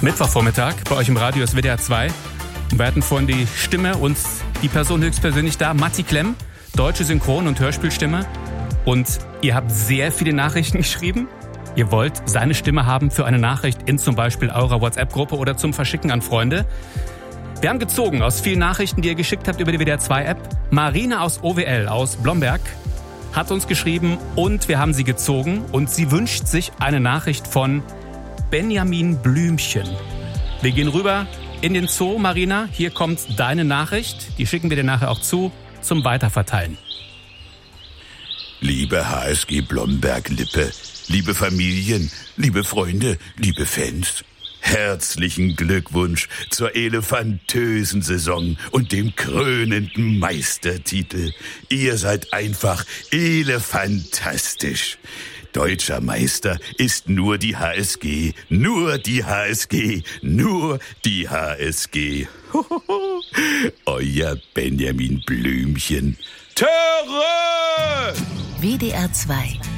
Mittwochvormittag bei euch im Radio ist WDR 2. Wir hatten vorhin die Stimme und die Person höchstpersönlich da, Matti Klemm, deutsche Synchron- und Hörspielstimme. Und ihr habt sehr viele Nachrichten geschrieben. Ihr wollt seine Stimme haben für eine Nachricht in zum Beispiel eurer WhatsApp-Gruppe oder zum Verschicken an Freunde. Wir haben gezogen aus vielen Nachrichten, die ihr geschickt habt über die WDR 2-App. Marina aus OWL, aus Blomberg, hat uns geschrieben und wir haben sie gezogen. Und sie wünscht sich eine Nachricht von Benjamin Blümchen. Wir gehen rüber in den Zoo, Marina. Hier kommt deine Nachricht. Die schicken wir dir nachher auch zum Weiterverteilen. Liebe HSG Blomberg-Lippe, liebe Familien, liebe Freunde, liebe Fans, herzlichen Glückwunsch zur elefantösen Saison und dem krönenden Meistertitel. Ihr seid einfach elefantastisch. Deutscher Meister ist nur die HSG, nur die HSG, nur die HSG. Euer Benjamin Blümchen. Töre! WDR 2